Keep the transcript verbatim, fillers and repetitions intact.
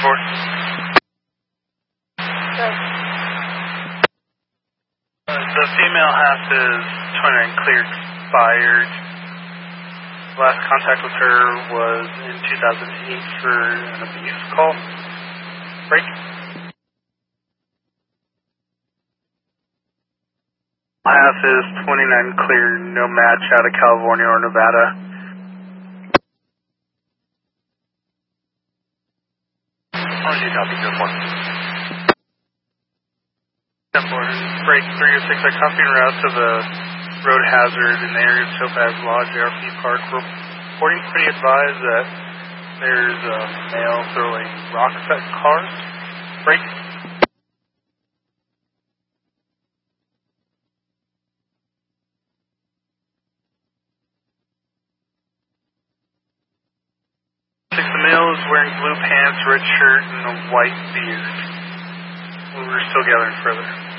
Four. Yes. Uh, the female half is twenty-nine cleared, expired. Last contact with her was in two thousand eight for an abuse call. Break. Half is twenty-nine cleared, no match out of California or Nevada. Roger, copy, ten four. ten four. Break three or six, I copy en route to the road hazard in the area of Topaz Lodge, A R P Park. Reporting pretty advised that there's a male throwing rocks at cars. Break. Six, the male is wearing blue pants, red shirt, and a white beard. We're still gathering further.